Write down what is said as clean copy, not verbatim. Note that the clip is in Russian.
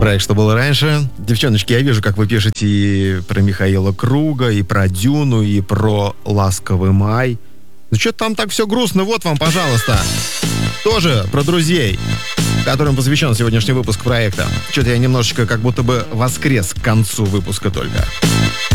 Проект «Что было раньше». Девчоночки, я вижу, как вы пишете и про Михаила Круга, и про Дюну, и про «Ласковый май». Ну что там так все грустно? Вот вам, пожалуйста. Тоже про друзей, которым посвящен сегодняшний выпуск проекта. Что-то я немножечко как будто бы воскрес к концу выпуска только.